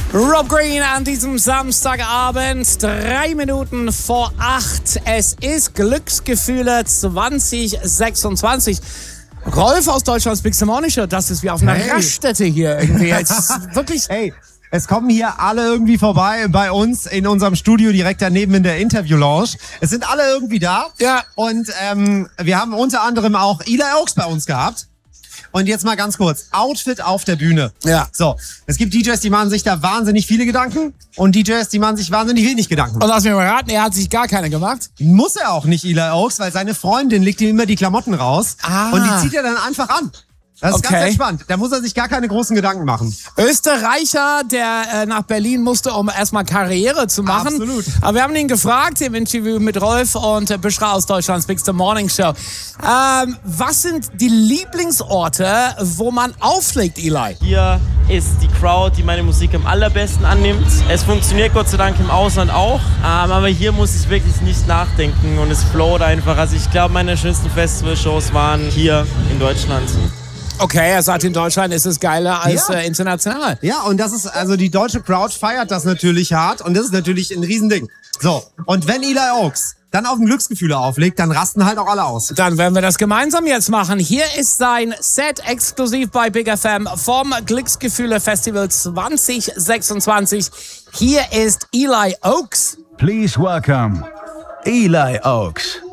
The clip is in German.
Rob Green an diesem Samstagabend, 3 Minuten vor 8. Es ist Glücksgefühle 2026. Rolf aus Deutschlands Big Morning Show, das ist wie auf einer Raststätte hier irgendwie. Es ist wirklich... Hey, es kommen hier alle irgendwie vorbei bei uns in unserem Studio direkt daneben in der Interview-Lounge. Es sind alle irgendwie da. Ja. Und wir haben unter anderem auch Eli Oaks bei uns gehabt. Und jetzt mal ganz kurz, Outfit auf der Bühne. Ja. So, es gibt DJs, die machen sich da wahnsinnig viele Gedanken und DJs, die machen sich wahnsinnig wenig Gedanken. Und lass mich mal raten, er hat sich gar keine gemacht. Muss er auch nicht, Eli Oaks, weil seine Freundin legt ihm immer die Klamotten raus und die zieht er dann einfach an. Das ist ganz entspannt. Da muss er sich gar keine großen Gedanken machen. Österreicher, der nach Berlin musste, um erstmal Karriere zu machen. Absolut. Aber wir haben ihn gefragt im Interview mit Rolf und Bishra aus Deutschlands Big Morning Show. Was sind die Lieblingsorte, wo man auflegt, Eli? Hier ist die Crowd, die meine Musik am allerbesten annimmt. Es funktioniert Gott sei Dank im Ausland auch. Aber hier muss ich wirklich nicht nachdenken und es float einfach. Also ich glaube, meine schönsten Festivalshows waren hier in Deutschland. Okay, er sagt, in Deutschland ist es geiler als international. Ja, und das ist, also die deutsche Crowd feiert das natürlich hart und das ist natürlich ein Riesending. So, und wenn Eli Oaks dann auf den Glücksgefühle auflegt, dann rasten halt auch alle aus. Dann werden wir das gemeinsam jetzt machen. Hier ist sein Set exklusiv bei Big FM vom Glücksgefühle Festival 2026. Hier ist Eli Oaks. Please welcome Eli Oaks.